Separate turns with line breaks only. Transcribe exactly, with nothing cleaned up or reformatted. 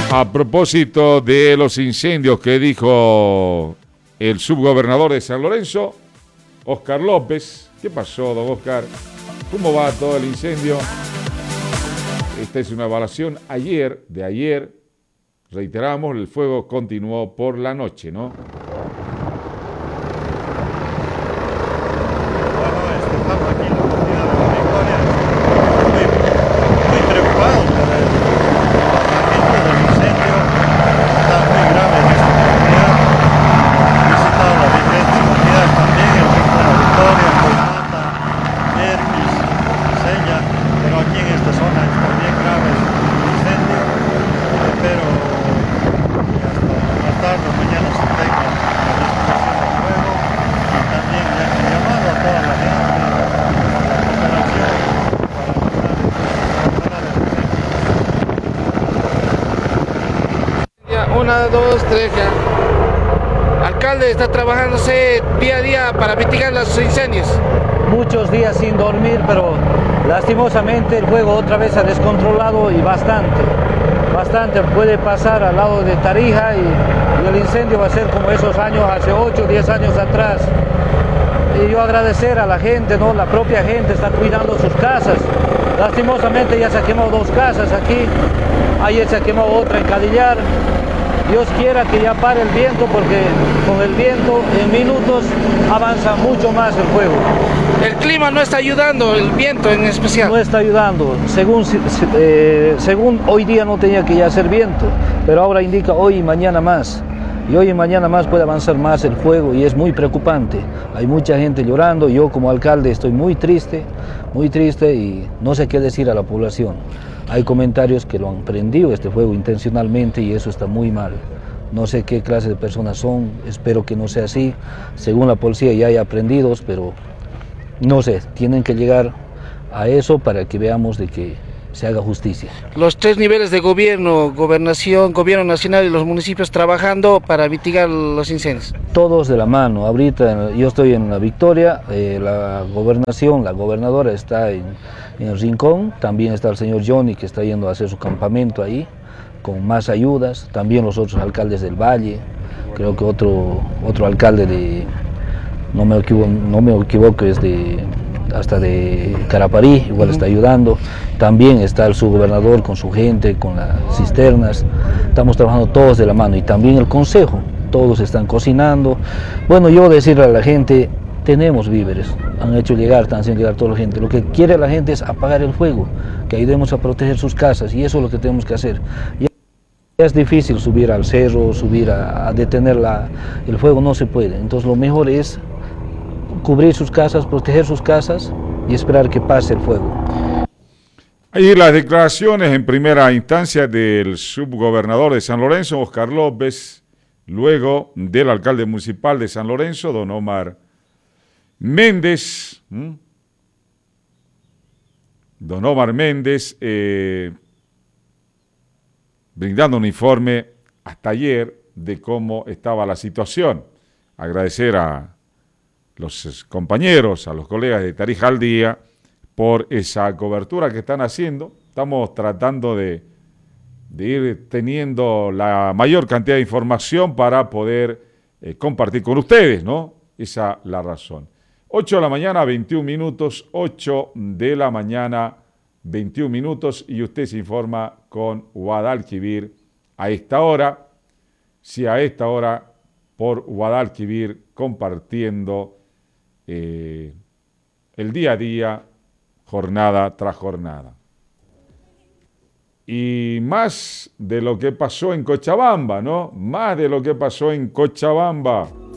A propósito de los incendios que dijo el subgobernador de San Lorenzo, Oscar López. ¿Qué pasó, don Oscar? ¿Cómo va todo el incendio? Esta es una evaluación ayer, de ayer. Reiteramos, el fuego continuó por la noche, ¿no?
Una, dos, tres ya. Alcalde está trabajándose día a día para mitigar los incendios.
Muchos días sin dormir, pero lastimosamente el fuego otra vez ha descontrolado y bastante. Bastante puede pasar al lado de Tarija y, y el incendio va a ser como esos años, hace ocho, diez años atrás. Y yo agradecer a la gente, ¿no? La propia gente está cuidando sus casas. Lastimosamente ya se ha quemado dos casas aquí, ayer se ha quemado otra en Cadillar. Dios quiera que ya pare el viento, porque con el viento en minutos avanza mucho más el fuego.
El clima no está ayudando, el viento en especial.
No está ayudando, según, eh, según hoy día no tenía que ya hacer viento, pero ahora indica hoy y mañana más. Y hoy y mañana más puede avanzar más el fuego y es muy preocupante. Hay mucha gente llorando, yo como alcalde estoy muy triste, muy triste y no sé qué decir a la población. Hay comentarios que lo han prendido este fuego intencionalmente y eso está muy mal. No sé qué clase de personas son, espero que no sea así. Según la policía ya hay aprendidos, pero no sé, tienen que llegar a eso para que veamos de que se haga justicia.
Los tres niveles de gobierno, gobernación, gobierno nacional y los municipios trabajando para mitigar los incendios.
Todos de la mano. Ahorita yo estoy en La Victoria, eh, la gobernación, la gobernadora está en, en el Rincón, también está el señor Johnny que está yendo a hacer su campamento ahí, con más ayudas, también los otros alcaldes del Valle, creo que otro, otro alcalde de, no me equivoco, no me equivoco es de... hasta de Caraparí, igual está ayudando. También está el subgobernador con su gente, con las cisternas. Estamos trabajando todos de la mano y también el consejo, todos están cocinando. Bueno, yo decirle a la gente, tenemos víveres, han hecho llegar, están haciendo llegar a toda la gente. Lo que quiere la gente es apagar el fuego, que ayudemos a proteger sus casas y eso es lo que tenemos que hacer. Ya es difícil subir al cerro, subir a, a detener la, el fuego, no se puede. Entonces lo mejor es cubrir sus casas, proteger sus casas y esperar que pase el fuego.
Ahí las declaraciones en primera instancia del subgobernador de San Lorenzo, Oscar López, luego del alcalde municipal de San Lorenzo, don Omar Méndez. ¿Mm? Don Omar Méndez eh, brindando un informe hasta ayer de cómo estaba la situación. Agradecer a los compañeros, a los colegas de Tarija al Día, por esa cobertura que están haciendo. Estamos tratando de, de ir teniendo la mayor cantidad de información para poder eh, compartir con ustedes, ¿no? Esa es la razón. ocho de la mañana, veintiún minutos, ocho de la mañana, veintiún minutos, y usted se informa con Guadalquivir a esta hora, sí, a esta hora, por Guadalquivir, compartiendo Eh, el día a día, jornada tras jornada. Y más de lo que pasó en Cochabamba, ¿no? Más de lo que pasó en Cochabamba.